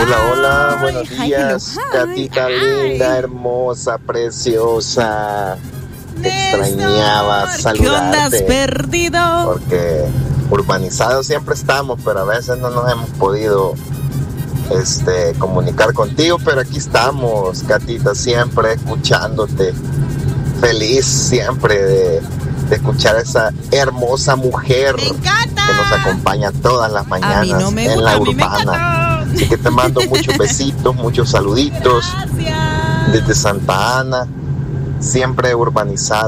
Hola, buenos días, Catita linda, hermosa, preciosa. Te extrañaba saludarte. ¿Qué onda has perdido? Porque urbanizados siempre estamos, pero a veces no nos hemos podido comunicar contigo, pero aquí estamos, Catita, siempre escuchándote. Feliz siempre de escuchar a esa hermosa mujer que nos acompaña todas las mañanas en la urbana. Así que te mando muchos besitos, muchos saluditos. Gracias. Desde Santa Ana, siempre urbanizado.